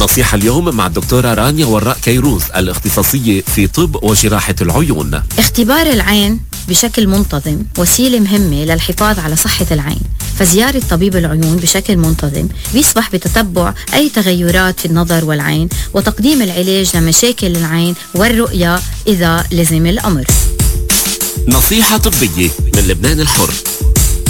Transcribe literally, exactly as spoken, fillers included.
النصيحة اليوم مع الدكتورة رانيا وراء كيروز الاختصاصية في طب وجراحة العيون. اختبار العين بشكل منتظم وسيلة مهمة للحفاظ على صحة العين، فزيارة طبيب العيون بشكل منتظم بيسمح بتتبع أي تغيرات في النظر والعين وتقديم العلاج لمشاكل العين والرؤية إذا لزم الأمر. نصيحة طبية من لبنان الحر.